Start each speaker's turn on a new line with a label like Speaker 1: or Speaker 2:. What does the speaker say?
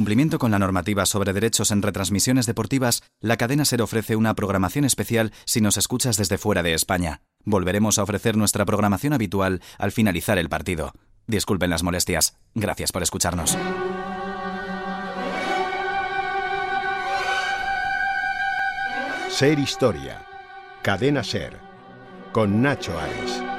Speaker 1: cumplimiento con la normativa sobre derechos en retransmisiones deportivas, la cadena SER ofrece una programación especial si nos escuchas desde fuera de España. Volveremos a ofrecer nuestra programación habitual al finalizar el partido. Disculpen las molestias. Gracias por escucharnos.
Speaker 2: SER Historia. Cadena SER. Con Nacho Ares.